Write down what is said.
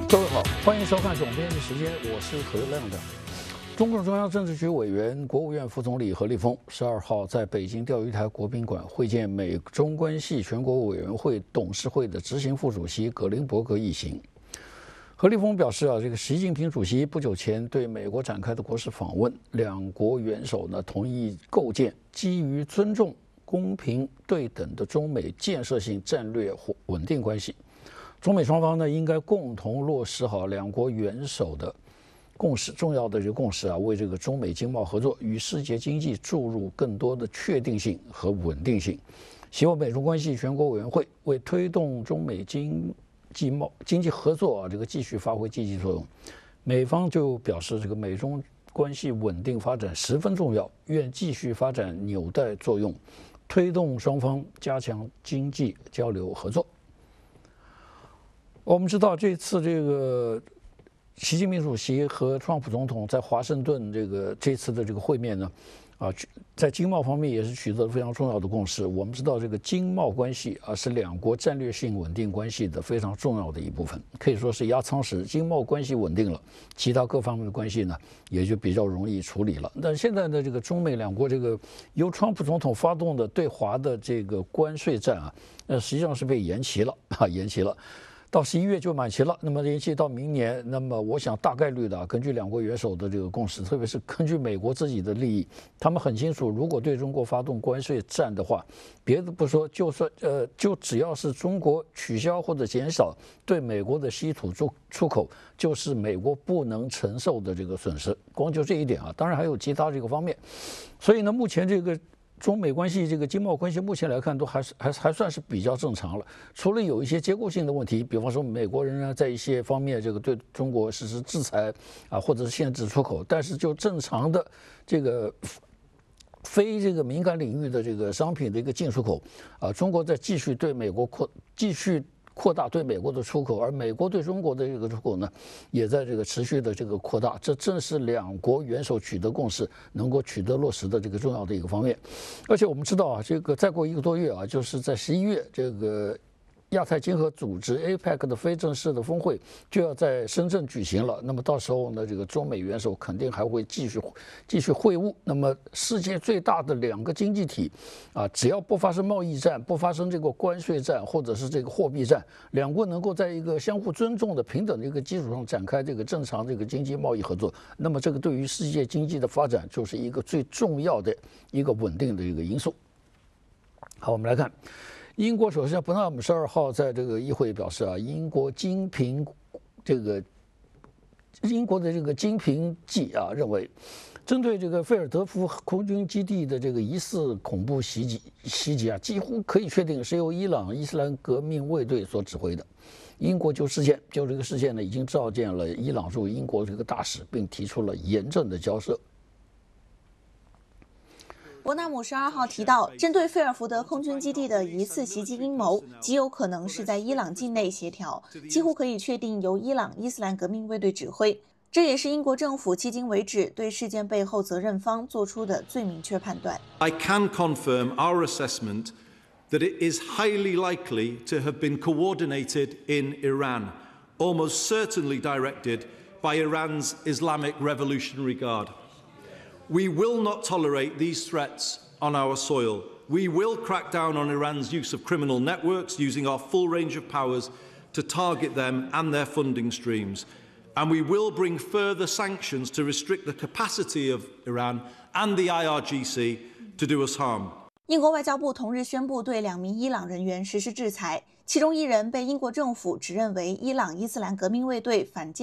各位好，欢迎收看总编辑时间，我是何亮的。中共中央政治局委员、国务院副总理何立峰12号在北京钓鱼台国宾馆会见美中关系全国委员会董事会的执行副主席葛林伯格一行。何立峰表示这个习近平主席不久前对美国展开的国事访问，两国元首呢同意构建基于尊重、公平、对等的中美建设性战略稳定关系。中美双方呢应该共同落实好两国元首的共识，重要的这个共识为这个中美经贸合作与世界经济注入更多的确定性和稳定性。希望美中关系全国委员会为推动中美经济合作这个继续发挥积极作用。美方就表示，这个美中关系稳定发展十分重要，愿继续发展纽带作用，推动双方加强经济交流合作。我们知道这次这个习近平主席和特朗普总统在华盛顿这次的这个会面呢，在经贸方面也是取得了非常重要的共识。我们知道这个经贸关系是两国战略性稳定关系的非常重要的一部分，可以说是压舱石。经贸关系稳定了，其他各方面的关系呢也就比较容易处理了。但现在的这个中美两国这个由特朗普总统发动的对华的这个关税战实际上是被延期了到11月就满期了，那么延期到明年，那么我想大概率的根据两国元首的这个共识，特别是根据美国自己的利益，他们很清楚，如果对中国发动关税战的话，别的不说，就只要是中国取消或者减少对美国的稀土出口，就是美国不能承受的这个损失。光就这一点当然还有其他这个方面，所以呢，目前这个中美关系这个经贸关系目前来看都还算是比较正常了，除了有一些结构性的问题，比方说美国仍然在一些方面这个对中国实施制裁或者是限制出口，但是就正常的这个非这个敏感领域的这个商品的一个进出口中国在继续对美国扩大对美国的出口，而美国对中国的这个出口呢，也在这个持续的这个扩大。这正是两国元首取得共识、能够取得落实的这个重要的一个方面。而且我们知道这个再过1个多月就是在11月，这个亚太经合组织 APEC 的非正式的峰会就要在深圳举行了。那么到时候呢，这个中美元首肯定还会继续会晤。那么世界最大的两个经济体只要不发生贸易战，不发生这个关税战或者是这个货币战，两国能够在一个相互尊重的平等的一个基础上展开这个正常这个经济贸易合作，那么这个对于世界经济的发展就是一个最重要的一个稳定的一个因素。好，我们来看。英国首相伯纳姆12号在这个议会表示英国的这个精评记认为，针对这个菲尔德福空军基地的这个疑似恐怖袭击几乎可以确定是由伊朗伊斯兰革命卫队所指挥的。英国就这个事件呢，已经召见了伊朗驻英国这个大使，并提出了严正的交涉。 伯纳姆12号提到，针对费尔福德空军基地的疑似袭击阴谋，极有可能是在伊朗境内协调，几乎可以确定由伊朗伊斯兰革命卫队指挥。这也是英国政府迄今为止对事件背后责任方做出的最明确判断。 I can confirm our assessment that it is highly likely to have been coordinated in Iran, almost certainly directed by Iran's Islamic Revolutionary Guard.We will not tolerate these threats on our soil. We will crack down on Iran's use of criminal networks, using our full range of powers to target them and their funding streams. And we will bring further sanctions to restrict the capacity of Iran and the IRGC to do us harm. 英国外交部同日宣布对2名伊朗人员实施制裁，其中1人被英国政府指认为伊朗伊斯兰革命卫队反间